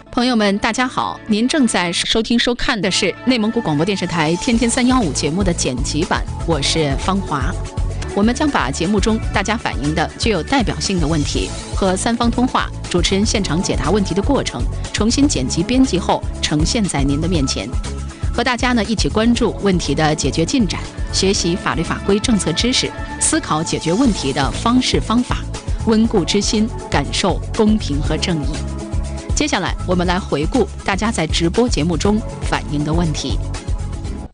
朋友们，大家好！您正在收听收看的是内蒙古广播电视台天天315节目的剪辑版，我是方华。我们将把节目中大家反映的具有代表性的问题和三方通话主持人现场解答问题的过程重新剪辑编辑后呈现在您的面前，和大家呢一起关注问题的解决进展，学习法律法规政策知识，思考解决问题的方式方法，温故知新，感受公平和正义。接下来我们来回顾大家在直播节目中反映的问题。